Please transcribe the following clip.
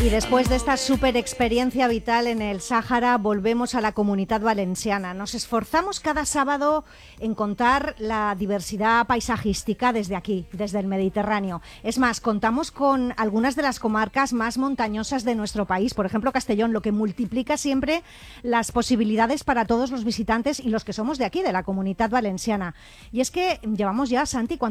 Y después de esta super experiencia vital en el Sáhara, volvemos a la Comunitat Valenciana. Nos esforzamos cada sábado en contar la diversidad paisajística desde aquí, desde el Mediterráneo. Es más, contamos con algunas de las comarcas más montañosas de nuestro país, por ejemplo Castellón, lo que multiplica siempre las posibilidades para todos los visitantes y los que somos de aquí, de la Comunitat Valenciana. Y es que llevamos ya, Santi,